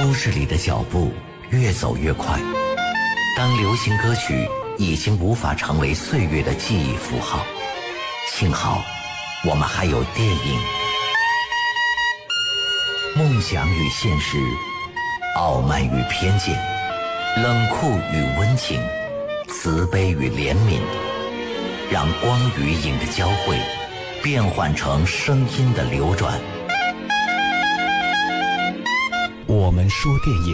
都市里的脚步越走越快，当流行歌曲已经无法成为岁月的记忆符号，幸好我们还有电影。梦想与现实，傲慢与偏见，冷酷与温情，慈悲与怜悯，让光与影的交汇变换成声音的流转。我们说电影。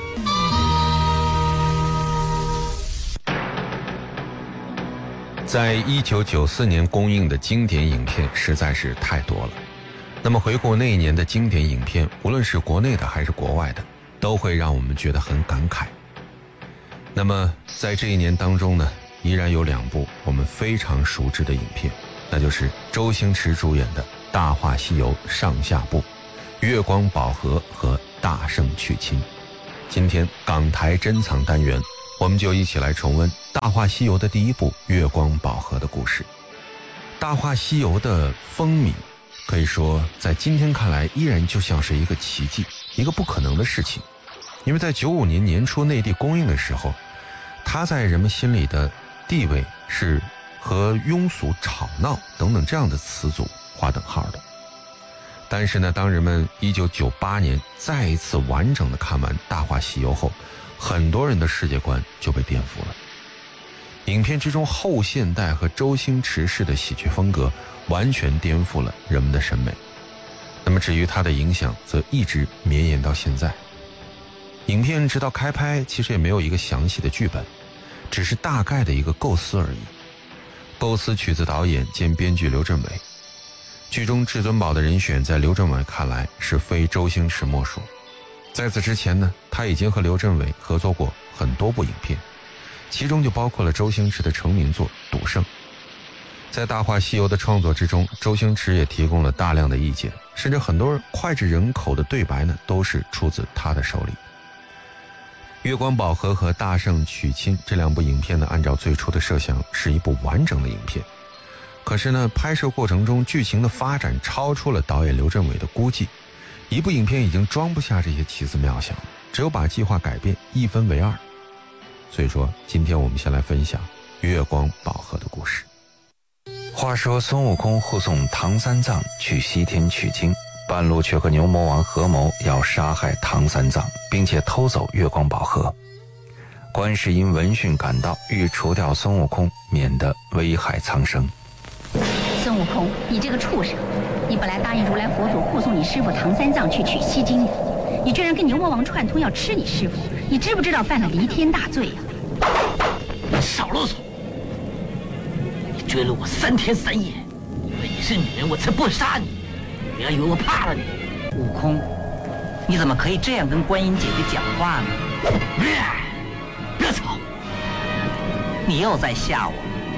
在1994年公映的经典影片实在是太多了。那么回顾那一年的经典影片，无论是国内的还是国外的，都会让我们觉得很感慨。那么在这一年当中呢，依然有2部我们非常熟知的影片，那就是周星驰主演的《大话西游》上下部，《月光宝盒》和《大圣娶亲》。今天港台珍藏单元，我们就一起来重温《大话西游》的第一部《月光宝盒》的故事。《大话西游》的风靡，可以说在今天看来依然就像是一个奇迹，一个不可能的事情。因为在95年年初内地公映的时候，它在人们心里的地位是和庸俗、吵闹等等这样的词组划等号的。但是呢，当人们1998年再一次完整的看完《大话西游》后，很多人的世界观就被颠覆了。影片之中后现代和周星驰式的喜剧风格完全颠覆了人们的审美。那么至于它的影响则一直绵延到现在。影片直到开拍其实也没有一个详细的剧本，只是大概的一个构思而已。构思取自导演兼编剧刘镇伟。剧中至尊宝的人选在刘镇伟看来是非周星驰莫属。在此之前呢，他已经和刘镇伟合作过很多部影片，其中就包括了周星驰的成名作《赌圣》。在《大话西游》的创作之中，周星驰也提供了大量的意见，甚至很多脍炙人口的对白呢，都是出自他的手里。《月光宝盒》和《大圣娶亲》这2部影片呢，按照最初的设想是一部完整的影片。可是呢，拍摄过程中剧情的发展超出了导演刘镇伟的估计，一部影片已经装不下这些奇思妙想，只有把计划改变1分为2。所以说今天我们先来分享月光宝盒的故事。 话说孙悟空护送唐三藏去西天取经，半路却和牛魔王合谋要杀害唐三藏，并且偷走月光宝盒。观世音闻讯赶到，欲除掉孙悟空，免得危害苍生。 孙悟空，你这个畜生，你本来答应如来佛祖护送你师父唐三藏去取西经的，你居然跟牛魔王串通要吃你师父，你知不知道犯了弥天大罪啊？ 少啰嗦！你追了我3天3夜，因为你是女人，我才不杀你。不要以为我怕了你。 悟空，你怎么可以这样跟观音姐姐讲话呢？ 不要吵！ 你又在吓我。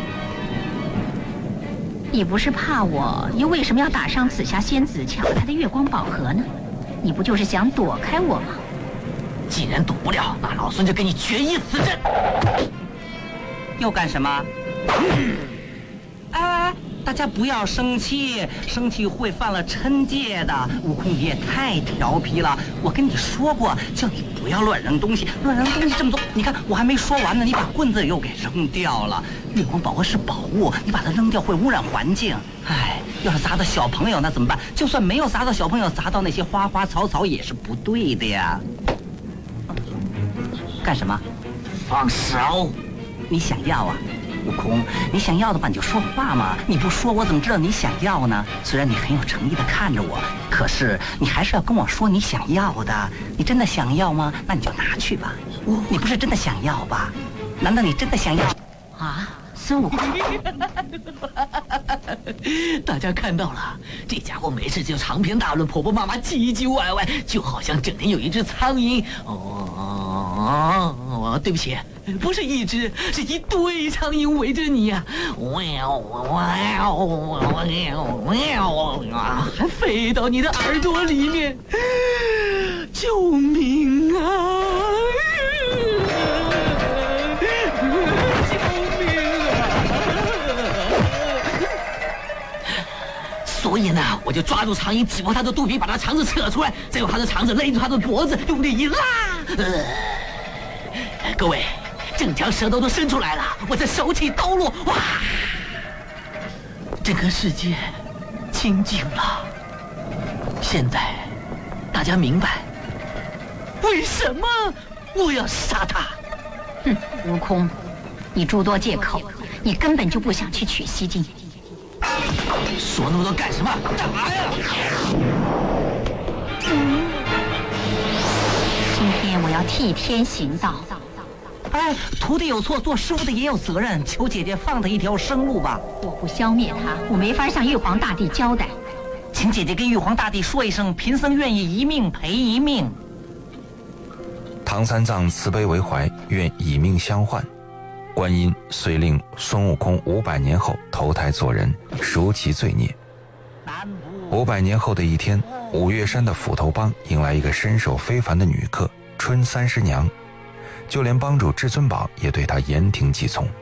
你不是怕我，又为什么要打伤紫霞仙子，抢了她的月光宝盒呢？你不就是想躲开我吗？ 既然躲不了，那老孙就跟你决一死战。 又干什么？大家不要生气，生气会犯了嗔戒的。悟空你也太调皮了，我跟你说过，叫你不要乱扔东西，乱扔东西这么多。你看我还没说完呢，你把棍子又给扔掉了。月光宝盒是宝物，你把它扔掉会污染环境。哎，要是砸到小朋友那怎么办？就算没有砸到小朋友，砸到那些花花草草也是不对的呀。干什么？ 放手！ 你想要啊？悟空，你想要的吧，你就说话嘛！你不说，我怎么知道你想要呢？虽然你很有诚意的看着我，可是你还是要跟我说你想要的。你真的想要吗？那你就拿去吧。你不是真的想要吧？难道你真的想要？ 啊，孙悟空！ 大家看到了，这家伙没事就长篇大论，婆婆妈妈唧唧歪歪，就好像整天有一只苍蝇。对不起，不是一只，是一堆苍蝇围着你呀！还飞到你的耳朵里面，救命啊！救命啊！所以呢， 我就抓住长音，挤破他的肚皮，把他肠子扯出来，再用他的肠子勒住他的脖子，用力一拉。各位，整条舌头都伸出来了，我这手起刀落，哇！整个世界清静了。现在大家明白为什么我要杀他？ 哼，悟空，你诸多借口，你根本就不想去取西经。 说那么多干什么？干嘛呀？ 今天我要替天行道。 哎，徒弟有错，做师傅的也有责任，求姐姐放他一条生路吧。 我不消灭他，我没法向玉皇大帝交代。 请姐姐跟玉皇大帝说一声，贫僧愿意一命赔一命。 唐三藏慈悲为怀，愿以命相换。观音遂令孙悟空500年后投胎做人，赎其罪孽。500年后的一天，五岳山的斧头帮迎来一个身手非凡的女客春三师娘，就连帮主至尊宝也对她言听计从。